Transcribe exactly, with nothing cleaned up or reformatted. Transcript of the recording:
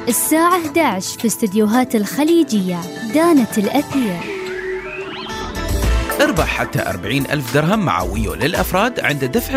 الساعة إحدى عشر في استديوهات الخليجية. دانة الأثير. اربح حتى أربعين ألف درهم مع ويو للأفراد عند دفع